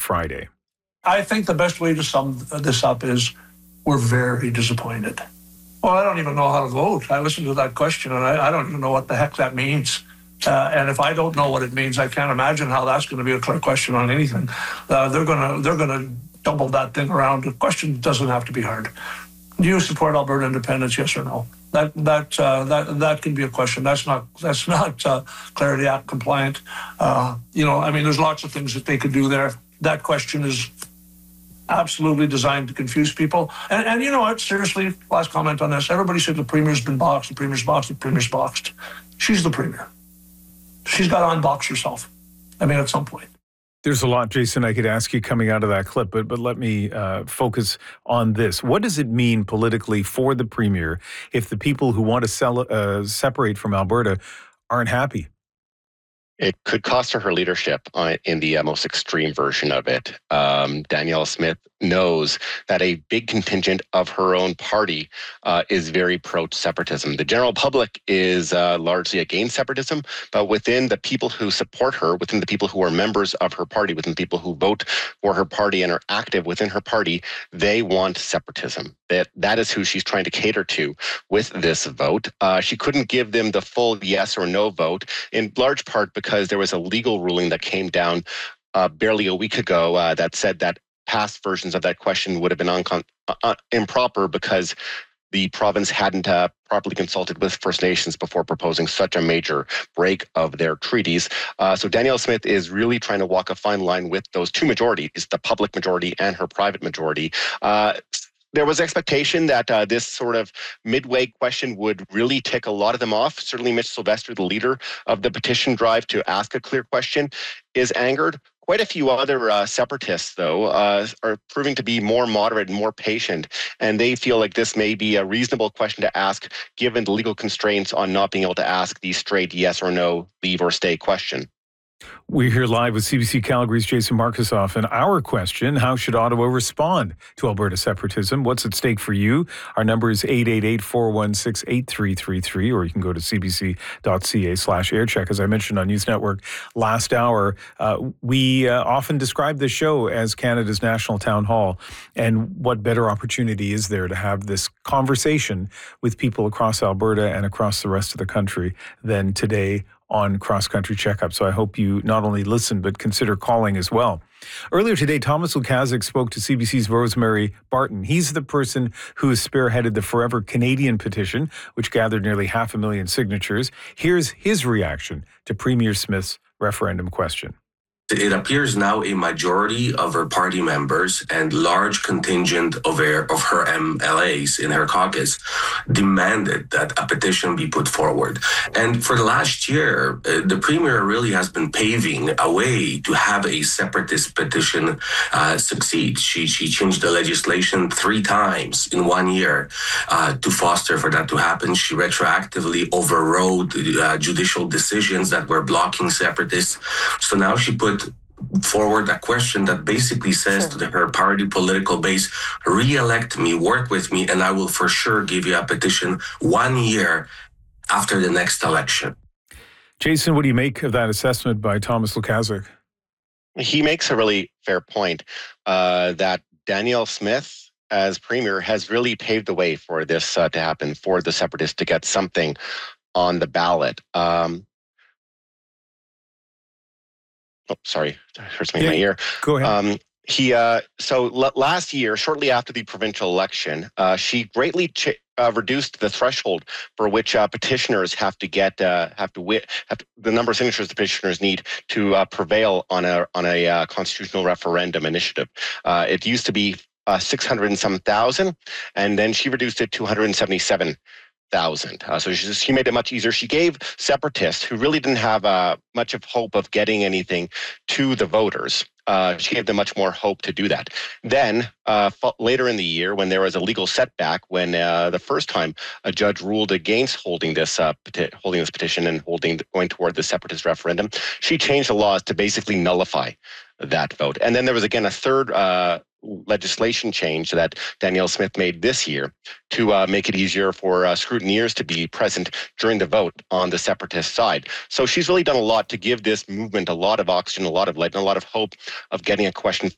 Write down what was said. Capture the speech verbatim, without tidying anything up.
Friday. I think the best way to sum this up is we're very disappointed. Well, I don't even know how to vote. I listened to that question, and I, I don't even know what the heck that means. Uh, and if I don't know what it means, I can't imagine how that's going to be a clear question on anything. Uh, they're going to they're going to double that thing around. The question doesn't have to be hard. Do you support Alberta independence? Yes or no? That that uh, that that can be a question. That's not that's not uh, Clarity Act compliant. Uh, you know, I mean, there's lots of things that they could do there. That question is absolutely designed to confuse people. And, and you know what, seriously, last comment on this. Everybody said the Premier's been boxed, the Premier's boxed, the Premier's boxed. She's the Premier. She's got to unbox herself. I mean, at some point. There's a lot, Jason, I could ask you coming out of that clip, but but let me uh, focus on this. What does it mean politically for the Premier if the people who want to sell, uh, separate from Alberta aren't happy? It could cost her her leadership uh, in the uh, most extreme version of it. Um, Danielle Smith knows that a big contingent of her own party uh, is very pro-separatism. The general public is uh, largely against separatism, but within the people who support her, within the people who are members of her party, within the people who vote for her party and are active within her party, they want separatism. That that is who she's trying to cater to with this vote. Uh, she couldn't give them the full yes or no vote, in large part because there was a legal ruling that came down uh, barely a week ago uh, that said that past versions of that question would have been uncon- uh, improper because the province hadn't uh, properly consulted with First Nations before proposing such a major break of their treaties. Uh, so Danielle Smith is really trying to walk a fine line with those two majorities, the public majority and her private majority. Uh, There was expectation that uh, this sort of midway question would really tick a lot of them off. Certainly Mitch Sylvester, the leader of the petition drive to ask a clear question, is angered. Quite a few other uh, separatists, though, uh, are proving to be more moderate and more patient, and they feel like this may be a reasonable question to ask given the legal constraints on not being able to ask the straight yes or no, leave or stay question. We're here live with C B C Calgary's Jason Markusoff, and our question, how should Ottawa respond to Alberta separatism? What's at stake for you? Our number is eight eight eight, four one six, eight three three three, or you can go to cbc.ca slash aircheck. As I mentioned on News Network last hour, uh, we uh, often describe this show as Canada's national town hall, and what better opportunity is there to have this conversation with people across Alberta and across the rest of the country than today on Cross Country Checkup. So I hope you not only listen, but consider calling as well. Earlier today, Thomas Lukaszuk spoke to C B C's Rosemary Barton. He's the person who has spearheaded the Forever Canadian petition, which gathered nearly half a million signatures. Here's his reaction to Premier Smith's referendum question. It appears now a majority of her party members and large contingent of her, of her M L As in her caucus demanded that a petition be put forward. And for the last year, uh, the Premier really has been paving a way to have a separatist petition uh, succeed. She, she changed the legislation three times in one year uh, to foster for that to happen. She retroactively overrode uh, judicial decisions that were blocking separatists. So now she put forward a question that basically says sure. to the, her party political base, re-elect me, work with me, and I will for sure give you a petition one year after the next election. Jason, what do you make of that assessment by Thomas Lukaszuk? He makes a really fair point uh, that Danielle Smith, as Premier, has really paved the way for this uh, to happen, for the separatists to get something on the ballot. Um, Oh, sorry, it hurts me yeah, in my ear. Go ahead. Um, he uh, so l- last year, shortly after the provincial election, uh, she greatly ch- uh, reduced the threshold for which uh, petitioners have to get uh, have to win have to, the number of signatures the petitioners need to uh, prevail on a on a uh, constitutional referendum initiative. Uh, it used to be uh, six hundred and some thousand, and then she reduced it to one hundred seventy-seven thousand. Uh, so she, she made it much easier. She gave separatists who really didn't have uh, much of hope of getting anything to the voters. Uh, she gave them much more hope to do that. Then uh, f- later in the year, when there was a legal setback, when uh, the first time a judge ruled against holding this uh, peti- holding this petition and holding going toward the separatist referendum, she changed the laws to basically nullify that vote. And then there was again a third uh, legislation change that Danielle Smith made this year to uh, make it easier for uh, scrutineers to be present during the vote on the separatist side. So she's really done a lot to give this movement a lot of oxygen, a lot of light, and a lot of hope of getting a question